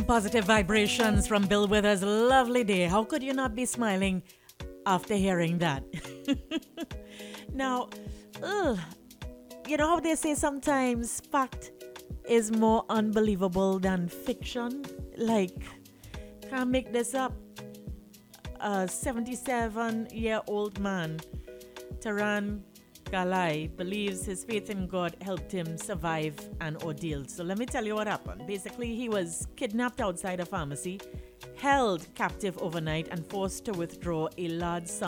positive vibrations from Bill Withers. Lovely day. How could you not be smiling after hearing that? Now, you know how they say sometimes fact is more unbelievable than fiction? Like, can't make this up. A 77-year-old man, Taran Galai, believes his faith in God helped him survive an ordeal. So let me tell you what happened. Basically, he was kidnapped outside a pharmacy, held captive overnight, and forced to withdraw a large sum